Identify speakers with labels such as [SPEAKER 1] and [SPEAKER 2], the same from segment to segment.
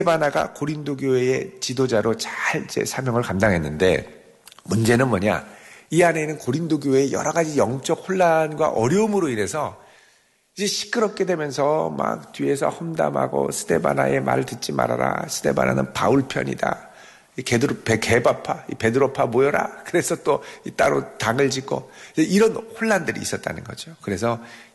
[SPEAKER 1] 스테바나가 고린도 교회의 지도자로 잘 이제 사명을 감당했는데 문제는 뭐냐? 이 안에 있는 고린도 교회의 여러 가지 영적 혼란과 어려움으로 인해서 이제 시끄럽게 되면서 막 뒤에서 험담하고 스테바나의 말을 듣지 말아라. 스테바나는 바울 편이다. 개바파, 베드로파 모여라. 그래서 또 따로 당을 짓고 이런 혼란들이 있었다는 거죠. 그래서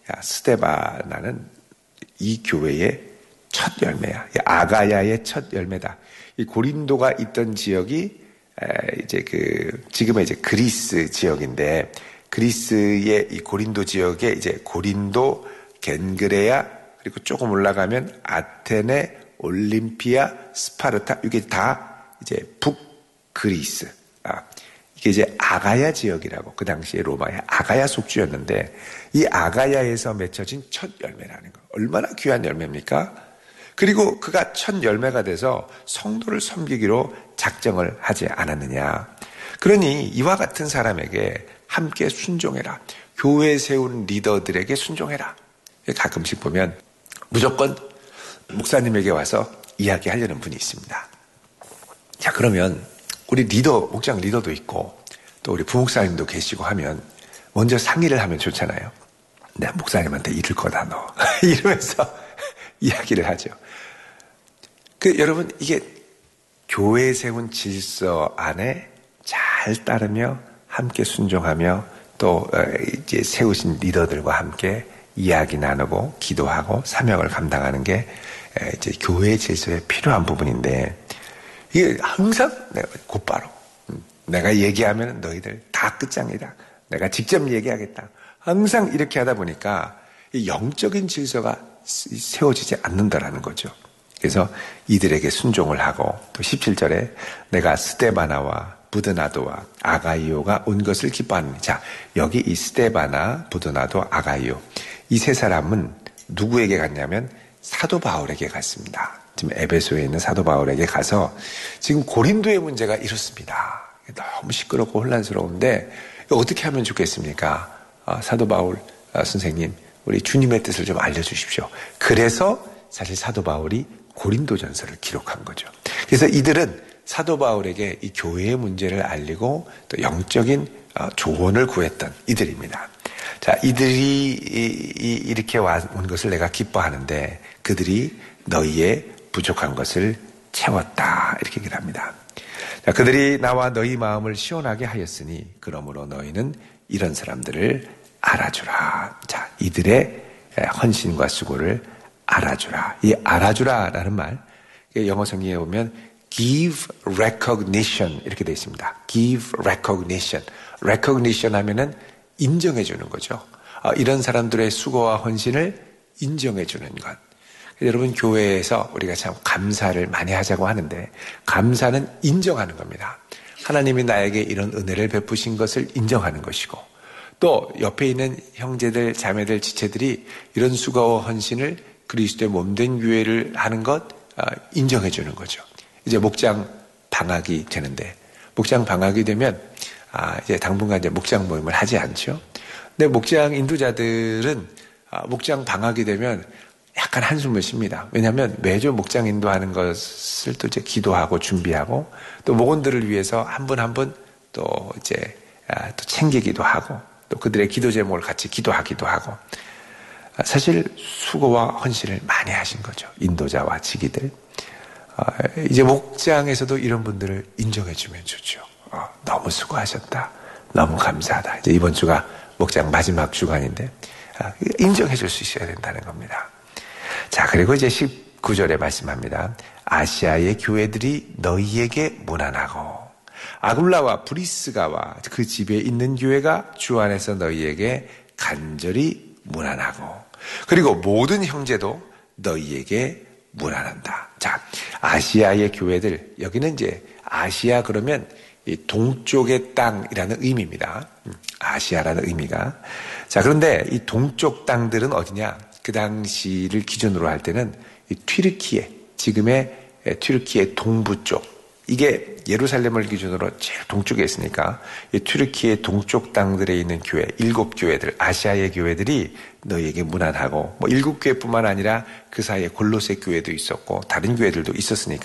[SPEAKER 1] 스테바나는 이 교회의 첫 열매야. 아가야의 첫 열매다. 이 고린도가 있던 지역이 이제 지금의 이제 그리스 지역인데 그리스의 이 고린도 지역에 이제 고린도, 겐그레아 그리고 조금 올라가면 아테네, 올림피아, 스파르타 이게 다 이제 북그리스. 이게 이제 아가야 지역이라고 그 당시에 로마의 아가야 속주였는데 이 아가야에서 맺혀진 첫 열매라는 거. 얼마나 귀한 열매입니까? 그리고 그가 첫 열매가 돼서 성도를 섬기기로 작정을 하지 않았느냐. 그러니 이와 같은 사람에게 함께 순종해라. 교회 세운 리더들에게 순종해라. 가끔씩 보면 무조건 목사님에게 와서 이야기하려는 분이 있습니다. 자, 그러면 우리 목장 리더도 있고 또 우리 부목사님도 계시고 하면 먼저 상의를 하면 좋잖아요. 내가 목사님한테 이럴 거다 너. 이러면서 이야기를 하죠. 여러분 이게 교회에 세운 질서 안에 잘 따르며 함께 순종하며 또 이제 세우신 리더들과 함께 이야기 나누고 기도하고 사명을 감당하는 게 이제 교회의 질서에 필요한 부분인데 이게 항상 내가 곧바로 내가 얘기하면 너희들 다 끝장이다. 내가 직접 얘기하겠다. 항상 이렇게 하다 보니까 영적인 질서가 세워지지 않는다라는 거죠. 그래서 이들에게 순종을 하고 또 17절에 내가 스데바나와 부드나도와 아가이오가 온 것을 기뻐하는. 자, 여기 이 스데바나, 부드나도, 아가이오 이 세 사람은 누구에게 갔냐면 사도 바울에게 갔습니다. 지금 에베소에 있는 사도 바울에게 가서 지금 고린도의 문제가 이렇습니다. 너무 시끄럽고 혼란스러운데 어떻게 하면 좋겠습니까? 사도 바울 선생님 우리 주님의 뜻을 좀 알려주십시오. 그래서 사실 사도 바울이 고린도전서를 기록한 거죠. 그래서 이들은 사도 바울에게 이 교회의 문제를 알리고 또 영적인 조언을 구했던 이들입니다. 자, 이들이 이렇게 온 것을 내가 기뻐하는데 그들이 너희의 부족한 것을 채웠다. 이렇게 얘기를 합니다. 자, 그들이 나와 너희 마음을 시원하게 하였으니 그러므로 너희는 이런 사람들을 알아주라. 자, 이들의 헌신과 수고를 알아주라. 이 알아주라라는 말, 영어 성경에 보면 give recognition 이렇게 되어 있습니다. give recognition. recognition 하면은 인정해 주는 거죠. 이런 사람들의 수고와 헌신을 인정해 주는 것. 여러분 교회에서 우리가 참 감사를 많이 하자고 하는데 감사는 인정하는 겁니다. 하나님이 나에게 이런 은혜를 베푸신 것을 인정하는 것이고 또 옆에 있는 형제들, 자매들, 지체들이 이런 수고와 헌신을 그리스도의 몸된 교회를 하는 것 인정해 주는 거죠. 이제 목장 방학이 되는데 목장 방학이 되면 이제 당분간 이제 목장 모임을 하지 않죠. 근데 목장 인도자들은 목장 방학이 되면 약간 한숨을 쉽니다. 왜냐하면 매주 목장 인도하는 것을 또 이제 기도하고 준비하고 또 목원들을 위해서 한 분 한 분 또 이제 또 챙기기도 하고 또 그들의 기도 제목을 같이 기도하기도 하고 사실 수고와 헌신을 많이 하신 거죠. 인도자와 지기들. 이제 목장에서도 이런 분들을 인정해 주면 좋죠. 너무 수고하셨다. 너무 감사하다. 이제 이번 주가 목장 마지막 주간인데 인정해 줄 수 있어야 된다는 겁니다. 자, 그리고 이제 19절에 말씀합니다. 아시아의 교회들이 너희에게 문안하고 아굴라와 브리스가와 그 집에 있는 교회가 주 안에서 너희에게 간절히 문안하고 그리고 모든 형제도 너희에게 문안한다. 자, 아시아의 교회들, 여기는 이제 아시아 그러면 이 동쪽의 땅이라는 의미입니다. 아시아라는 의미가. 자, 그런데 이 동쪽 땅들은 어디냐? 그 당시를 기준으로 할 때는 이 튀르키예, 지금의 튀르키예 동부 쪽, 이게 예루살렘을 기준으로 제일 동쪽에 있으니까 이 튀르키예 동쪽 땅들에 있는 교회 7교회들 아시아의 교회들이 너희에게 무난하고 뭐 7교회뿐만 아니라 그 사이에 골로새 교회도 있었고 다른 교회들도 있었으니까